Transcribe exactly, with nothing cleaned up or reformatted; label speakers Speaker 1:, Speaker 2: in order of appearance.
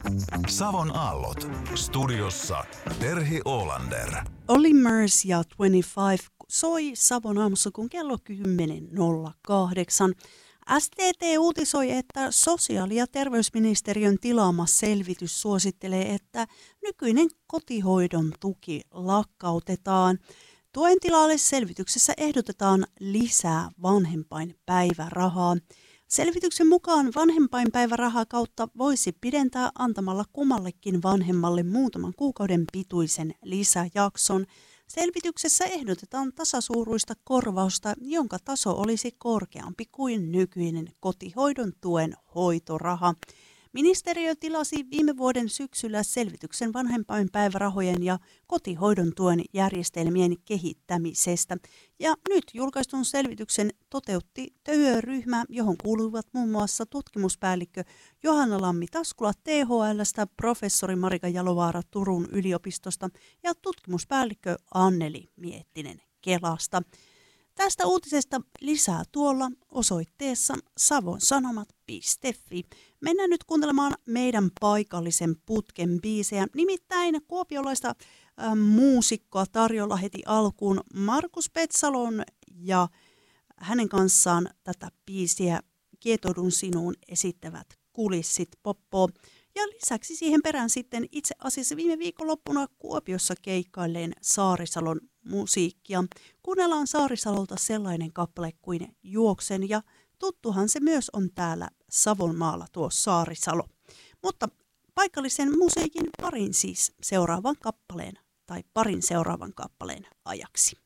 Speaker 1: Savon aallot. Studiossa Terhi Olander.
Speaker 2: Olli Murs ja kaksikymmentäviisi soi Savon aamussa, kun kello kymmenen nolla kahdeksan. S T T uutisoi, että sosiaali- ja terveysministeriön tilaama selvitys suosittelee, että nykyinen kotihoidon tuki lakkautetaan. Tuen tilalle selvityksessä ehdotetaan lisää vanhempainpäivärahaa. Selvityksen mukaan vanhempainpäivärahaa kautta voisi pidentää antamalla kummallekin vanhemmalle muutaman kuukauden pituisen lisäjakson. Selvityksessä ehdotetaan tasasuuruista korvausta, jonka taso olisi korkeampi kuin nykyinen kotihoidon tuen hoitoraha. Ministeriö tilasi viime vuoden syksyllä selvityksen vanhempainpäivärahojen ja kotihoidon tuen järjestelmien kehittämisestä. Ja nyt julkaistun selvityksen toteutti työryhmä, johon kuuluvat muun muassa tutkimuspäällikkö Johanna Lammi-Taskula T H L:stä, professori Marika Jalovaara Turun yliopistosta ja tutkimuspäällikkö Anneli Miettinen Kelasta. Tästä uutisesta lisää tuolla osoitteessa savonsanomat piste fi. Mennään nyt kuuntelemaan meidän paikallisen putken biisejä. Nimittäin kuopiolaista äh, muusikkoa tarjolla heti alkuun Markus Petsalon ja hänen kanssaan tätä biisiä Kietoudun sinuun esittävät Kulissit Poppo. Ja lisäksi siihen perään sitten itse asiassa viime viikonloppuna Kuopiossa keikkailleen Saarisalon musiikkia. Kuunnellaan Saarisalolta sellainen kappale kuin Juoksen, ja tuttuhan se myös on täällä Savonmaalla tuo Saarisalo. Mutta paikallisen musiikin parin siis seuraavan kappaleen tai parin seuraavan kappaleen ajaksi.